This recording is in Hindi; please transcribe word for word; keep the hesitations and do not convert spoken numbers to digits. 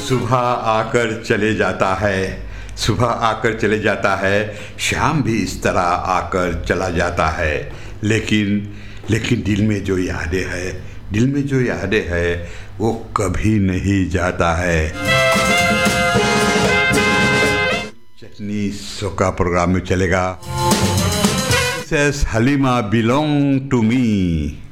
सुबह आकर चले जाता है, सुबह आकर चले जाता है, शाम भी इस तरह आकर चला जाता है, लेकिन लेकिन दिल में जो यादें हैं, दिल में जो यादें हैं वो कभी नहीं जाता है। चटनी शो का प्रोग्राम में चलेगा, Mrs Halima belong to me.